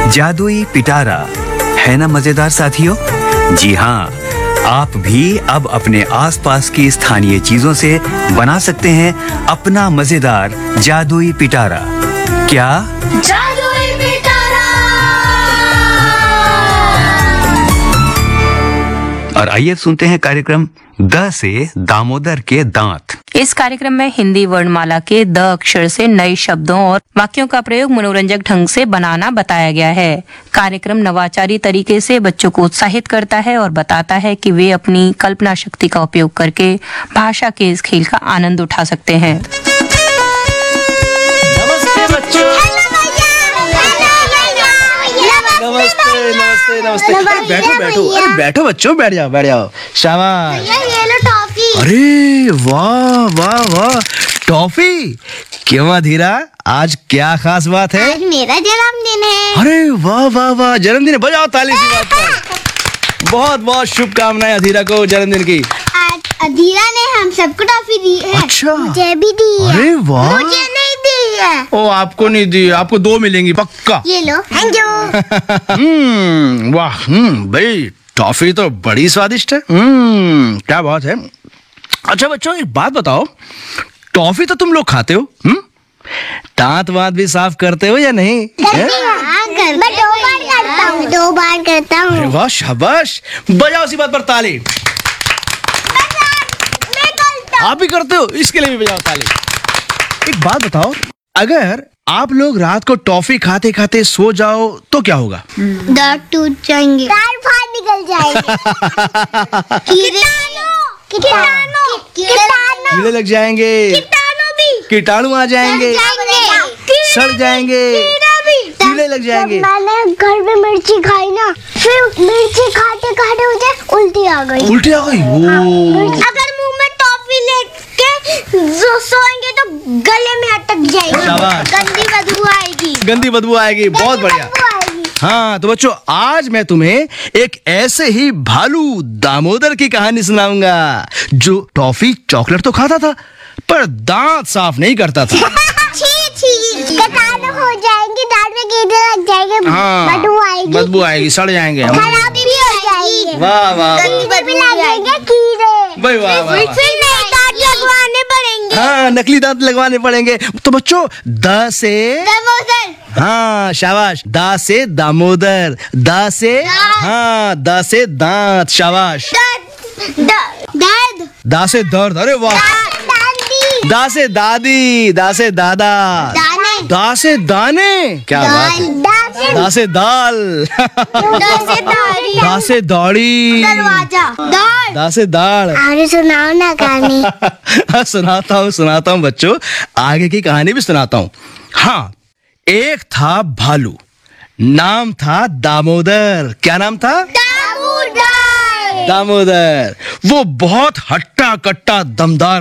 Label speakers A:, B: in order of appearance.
A: जादुई पिटारा है ना मजेदार साथियों? जी हाँ, आप भी अब अपने आसपास की स्थानीय चीजों से बना सकते हैं अपना मजेदार जादुई पिटारा। क्या?
B: जादुई पिटारा।
A: और आइए सुनते हैं कार्यक्रम द से दामोदर के दांत।
C: इस कार्यक्रम में हिंदी वर्णमाला के द अक्षर से नए शब्दों और वाक्यों का प्रयोग मनोरंजक ढंग से बनाना बताया गया है। कार्यक्रम नवाचारी तरीके से बच्चों को उत्साहित करता है और बताता है कि वे अपनी कल्पना शक्ति का उपयोग करके भाषा के इस खेल का आनंद उठा सकते हैं।
D: नमस्ते बच्चों। नमस्ते नमस्ते। अरे बैठो बच्चों, बैठ जाओ। शाबाश। अरे वाह वाह वाह, टॉफी। क्यों अधीरा, आज क्या खास बात है?
B: आज मेरा जन्मदिन है।
D: अरे वाह वाह वाह, जन्मदिन है, बजाओ ताली सी बात पर। बहुत बहुत शुभकामनाएं अधीरा को जन्मदिन की।
B: आज अधीरा ने हम सबको टॉफी दी है।
D: अच्छा।
B: मुझे भी दी है।
D: अरे वाह।
B: मुझे नहीं दी है।
D: ओ, आपको नहीं दी, आपको 2 मिलेंगी पक्का।
B: ये लो, थैंक यू।
D: वाह, भाई टॉफी तो बड़ी स्वादिष्ट है। क्या बात है। अच्छा बच्चों, एक बात बताओ, टॉफी तो तुम लोग खाते हो, दांत वांत भी साफ करते हो या नहीं?
B: मैं 2 बार करता हूँ। 2 बार करता हूँ।
D: अरे वाह, शाबाश। बजाओ इसी बात पर ताली। आप भी करते हो, इसके लिए भी बजाओ ताली। एक बात बताओ, अगर आप लोग रात को टॉफी खाते खाते सो जाओ तो क्या होगा?
B: दांत टूट जाएंगे, दांत बाहर निकल जाएंगे,
D: कीड़े लग जाएंगे, कीटाणु आ जाएंगे, सड़ जाएंगे, कीड़े लग जाएंगे।
B: मैंने घर में मिर्ची खाई ना, फिर मिर्ची खाते खाते मुझे उल्टी आ गई।
D: उल्टी आ गई?
B: अगर मुंह में टॉफी लेके सोएंगे तो गले में अटक जाएगी।
D: शाबाश।
B: गंदी बदबू आएगी।
D: बहुत बढ़िया। हाँ तो बच्चों, आज मैं तुम्हें एक ऐसे ही भालू दामोदर की कहानी सुनाऊंगा जो टॉफी चॉकलेट तो खाता था पर दांत साफ नहीं करता था।
B: कीटाणु हो जाएंगे, दांत में कीड़े लग जाएंगे।
D: हाँ, बदबू आएगी, सड़ जाएंगे,
B: खराबी भी हो जाएगी।
D: वाह वाह,
B: गंदी बदबू लगेंगे कीड़े।
D: भाई वाह वाह।
B: फिर नए दांत लगवाने पड़ेंगे।
D: हाँ, नकली दांत लगवाने पड़ेंगे। तो बच्चों, द से
B: दामोदर।
D: हाँ शाबाश, दा से दामोदर, दा से हाँ, दा से दांत, शाबाश।
B: दर्द।
D: दा से दर्द, अरे वाह। दा से दादी, दा से दादा,
B: दाने।
D: दा से दाने, क्या बात है। दा से दाल, दा से दाढ़ी,
B: दरवाजा।
D: दा से दाढ़।
B: अरे सुनाओ ना कहानी।
D: सुनाता हूँ बच्चों, आगे की कहानी भी सुनाता हूँ। हाँ, एक था भालू, नाम था दामोदर। क्या नाम था? दामोदर। वो बहुत हट्टा कट्टा दमदार